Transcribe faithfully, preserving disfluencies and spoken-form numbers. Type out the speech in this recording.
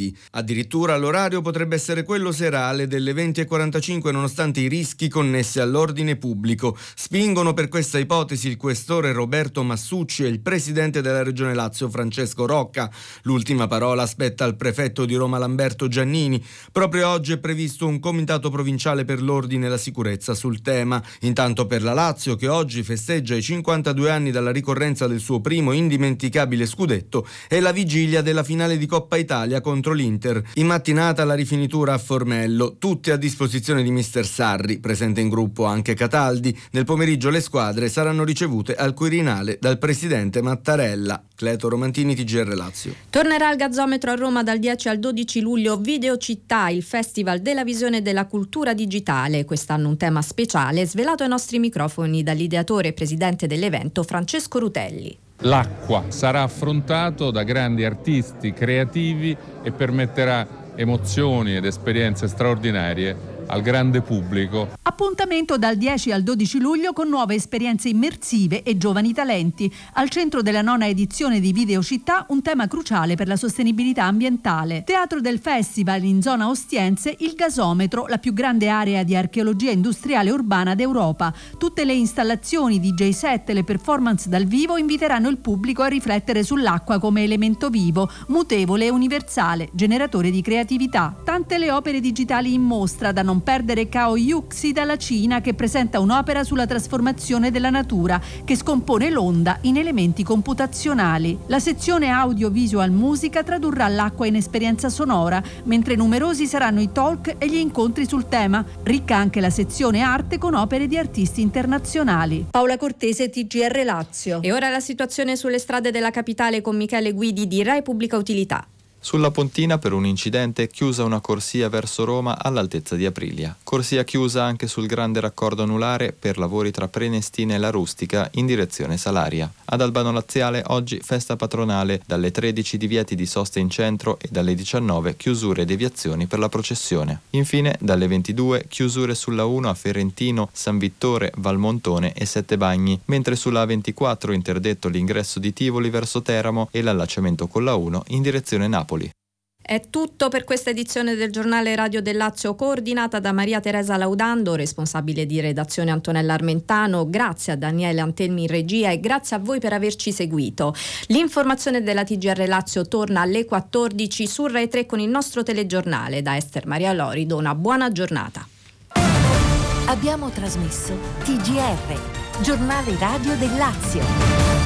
Cataldi. Addirittura l'orario potrebbe essere quello serale delle venti e quarantacinque nonostante i rischi connessi all'ordine pubblico. Spingono per questa ipotesi il questore Roberto Massucci e il presidente della Regione Lazio Francesco Rocca. L'ultima parola spetta al prefetto di Roma Lamberto Giannini. Proprio oggi è previsto un comitato provinciale per l'ordine e la sicurezza sul tema. Intanto per la Lazio, che oggi festeggia i cinquantadue anni dalla ricorrenza del suo primo indimenticabile scudetto, è la vigilia della finale di Coppa Italia contro l'Inter. In mattinata la rifinitura a Formello, tutte a disposizione di mister Sarri, presente in gruppo anche Cataldi. Nel pomeriggio le squadre saranno ricevute al Quirinale dal presidente Mattarella. Cleto Romantini, T G R Lazio. Tornerà al Gazzometro a Roma dal dieci al dodici luglio Video Città, il festival della visione e della cultura digitale. Quest'anno un tema speciale svelato ai nostri microfoni dall'ideatore e presidente dell'evento Francesco Rutelli. L'acqua sarà affrontato da grandi artisti creativi e permetterà emozioni ed esperienze straordinarie al grande pubblico. Appuntamento dal dieci al dodici luglio con nuove esperienze immersive e giovani talenti. Al centro della nona edizione di Video Città un tema cruciale per la sostenibilità ambientale. Teatro del festival in zona Ostiense, il Gasometro, la più grande area di archeologia industriale urbana d'Europa. Tutte le installazioni, D J set e le performance dal vivo inviteranno il pubblico a riflettere sull'acqua come elemento vivo, mutevole e universale, generatore di creatività. Tante le opere digitali in mostra, da non perdere Cao Yuxi dalla Cina, che presenta un'opera sulla trasformazione della natura che scompone l'onda in elementi computazionali. La sezione audiovisual musica tradurrà l'acqua in esperienza sonora, mentre numerosi saranno i talk e gli incontri sul tema. Ricca anche la sezione arte con opere di artisti internazionali. Paola Cortese, T G R Lazio. E ora la situazione sulle strade della capitale con Michele Guidi di Rai Pubblica Utilità. Sulla Pontina, per un incidente, chiusa una corsia verso Roma all'altezza di Aprilia. Corsia chiusa anche sul grande raccordo anulare per lavori tra Prenestina e La Rustica in direzione Salaria. Ad Albano Laziale oggi festa patronale, dalle tredici divieti di sosta in centro e dalle diciannove chiusure e deviazioni per la processione. Infine dalle ventidue chiusure sulla uno a Ferentino, San Vittore, Valmontone e Sette Bagni, mentre sulla A ventiquattro interdetto l'ingresso di Tivoli verso Teramo e l'allacciamento con la uno in direzione Napoli. È tutto per questa edizione del giornale Radio del Lazio, coordinata da Maria Teresa Laudando, responsabile di redazione Antonella Armentano. Grazie a Daniele Antelmi in regia e grazie a voi per averci seguito. L'informazione della T G R Lazio torna alle quattordici su Rai tre con il nostro telegiornale. Da Ester Maria Lori do una buona giornata. Abbiamo trasmesso T G R, giornale radio del Lazio.